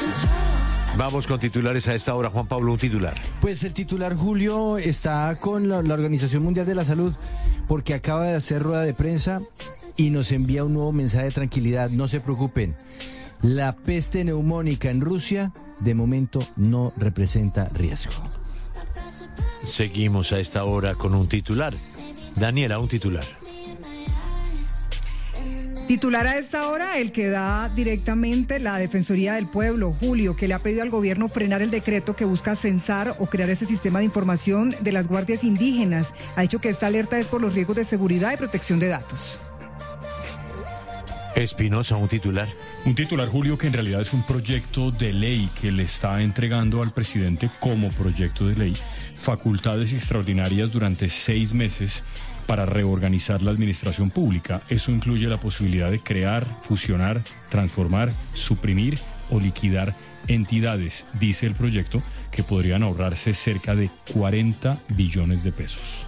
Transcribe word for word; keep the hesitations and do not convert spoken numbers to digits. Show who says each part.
Speaker 1: Vamos con titulares a esta hora. Juan Pablo, un titular.
Speaker 2: Pues el titular, Julio, está con la, la Organización Mundial de la Salud porque acaba de hacer rueda de prensa y nos envía un nuevo mensaje de tranquilidad. No se preocupen. La peste neumónica en Rusia de momento no representa riesgo.
Speaker 1: Seguimos a esta hora con un titular. Daniela, un titular.
Speaker 3: Titular a esta hora, el que da directamente la Defensoría del Pueblo, Julio, que le ha pedido al gobierno frenar el decreto que busca censar o crear ese sistema de información de las guardias indígenas. Ha dicho que esta alerta es por los riesgos de seguridad y protección de datos.
Speaker 1: Espinosa, un titular.
Speaker 4: Un titular, Julio, que en realidad es un proyecto de ley que le está entregando al presidente como proyecto de ley facultades extraordinarias durante seis meses para reorganizar la administración pública. Eso incluye la posibilidad de crear, fusionar, transformar, suprimir o liquidar entidades, dice el proyecto, que podrían ahorrarse cerca de cuarenta billones de pesos.